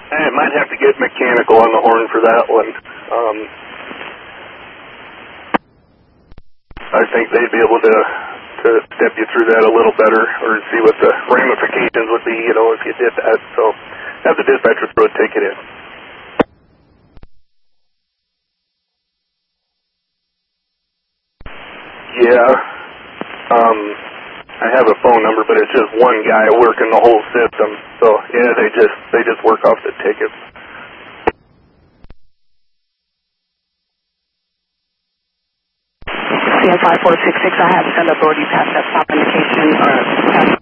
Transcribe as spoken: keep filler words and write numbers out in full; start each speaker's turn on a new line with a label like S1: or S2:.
S1: I might have to get mechanical on the horn for that one. Um, I think they'd be able to to step you through that a little better, or see what the ramifications would be, you know, if you did that. So have the dispatcher throw a ticket in. Yeah. Um, I have a phone number, but it's just one guy working the whole system. So yeah, they just they just work off the tickets.
S2: C S I four six six, I have send authority past that stop indication or past